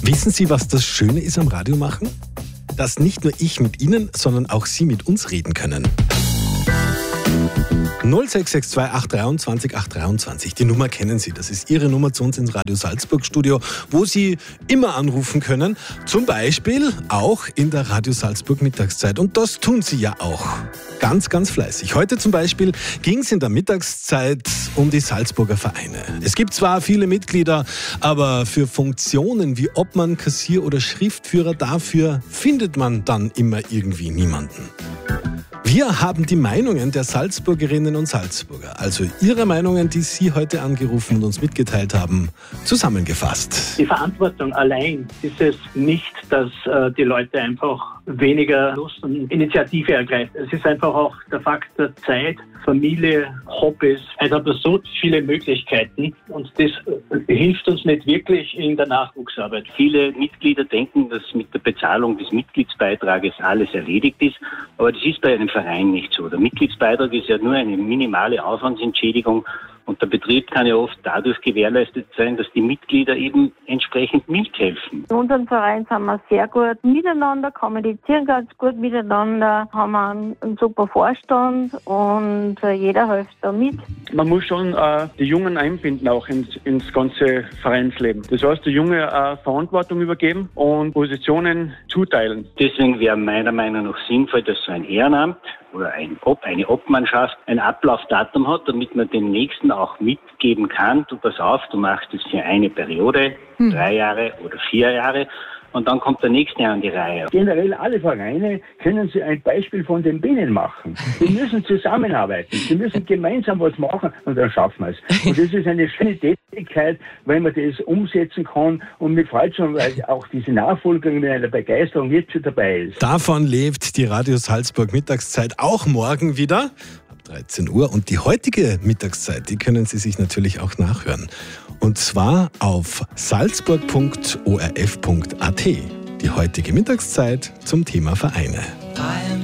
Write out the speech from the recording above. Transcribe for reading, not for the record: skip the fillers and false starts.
Wissen Sie, was das Schöne ist am Radio machen? Dass nicht nur ich mit Ihnen, sondern auch Sie mit uns reden können. 0662 823 823. Die Nummer kennen Sie. Das ist Ihre Nummer zu uns ins Radio Salzburg Studio, wo Sie immer anrufen können. Zum Beispiel auch in der Radio Salzburg Mittagszeit. Und das tun Sie ja auch. Ganz, ganz fleißig. Heute zum Beispiel ging es in der Mittagszeit um die Salzburger Vereine. Es gibt zwar viele Mitglieder, aber für Funktionen wie Obmann, Kassier oder Schriftführer, dafür findet man dann immer irgendwie niemanden. Wir haben die Meinungen der Salzburgerinnen und Salzburger, also Ihre Meinungen, die Sie heute angerufen und uns mitgeteilt haben, zusammengefasst. Die Verantwortung allein ist es nicht, dass die Leute einfach weniger Lust und Initiative ergreifen. Es ist einfach auch der Faktor Zeit, Familie, Hobbys. Es hat so viele Möglichkeiten und das hilft uns nicht wirklich in der Nachwuchsarbeit. Viele Mitglieder denken, dass mit der Bezahlung des Mitgliedsbeitrages alles erledigt ist, aber das ist bei einem Verein nicht so. Der Mitgliedsbeitrag ist ja nur eine minimale Aufwandsentschädigung und der Betrieb kann ja oft dadurch gewährleistet sein, dass die Mitglieder eben entsprechend mithelfen. In unserem Verein sind wir sehr gut miteinander, kommunizieren ganz gut miteinander, haben einen super Vorstand und jeder hilft da mit. Man muss schon die Jungen einbinden auch ins ganze Vereinsleben. Das heißt, die Jungen Verantwortung übergeben und Positionen zuteilen. Deswegen wäre meiner Meinung nach sinnvoll, dass so ein Ehrenamt oder eine Obmannschaft ein Ablaufdatum hat, damit man den Nächsten auch mitgeben kann. Du pass auf, du machst es für eine Periode, 3 Jahre oder 4 Jahre. Und dann kommt der Nächste an die Reihe. Generell alle Vereine können Sie ein Beispiel von den Bienen machen. Sie müssen zusammenarbeiten, sie müssen gemeinsam was machen und dann schaffen wir es. Und das ist eine schöne Tätigkeit, weil man das umsetzen kann und mir freut schon, weil auch diese Nachfolgerin mit einer Begeisterung jetzt schon dabei ist. Davon lebt die Radio Salzburg Mittagszeit auch morgen wieder. 13 Uhr. Und die heutige Mittagszeit, die können Sie sich natürlich auch nachhören. Und zwar auf salzburg.orf.at. Die heutige Mittagszeit zum Thema Vereine.